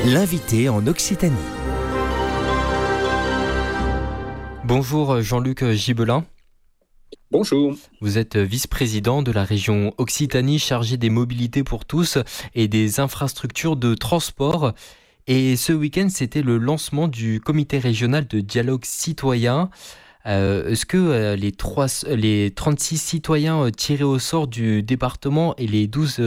L'invité en Occitanie. Bonjour Jean-Luc Gibelin. Bonjour. Vous êtes vice-président de la région Occitanie chargé des mobilités pour tous et des infrastructures de transport. Et ce week-end, c'était le lancement du comité régional de dialogue citoyen. Est-ce que les 36 citoyens tirés au sort du département et les 12